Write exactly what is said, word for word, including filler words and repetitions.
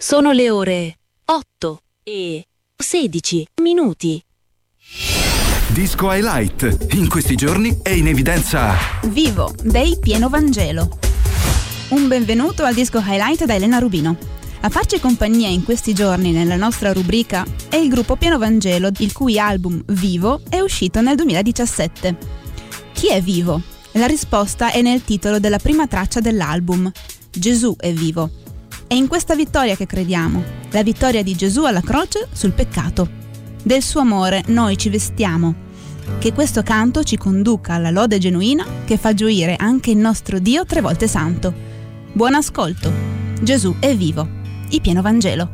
Sono le ore otto e sedici minuti. Disco Highlight. In questi giorni è in evidenza Vivo dei Pieno Vangelo. Un benvenuto al Disco Highlight da Elena Rubino. A farci compagnia in questi giorni nella nostra rubrica è il gruppo Pieno Vangelo, il cui album Vivo è uscito nel duemiladiciassette. Chi è vivo? La risposta è nel titolo della prima traccia dell'album. Gesù è vivo. È in questa vittoria che crediamo, la vittoria di Gesù alla croce sul peccato. Del suo amore noi ci vestiamo. Che questo canto ci conduca alla lode genuina che fa gioire anche il nostro Dio tre volte santo. Buon ascolto. Gesù è vivo. Il Pieno Vangelo.